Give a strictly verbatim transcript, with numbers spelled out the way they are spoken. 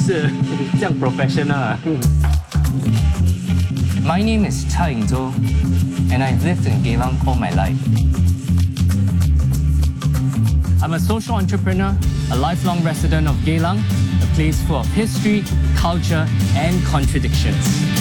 是这样 professional 啊。 My name is Cha Yingzhou, and I've lived in Geylang all my life. I'm a social entrepreneur, a lifelong resident of Geylang, a place full of history, culture, and contradictions.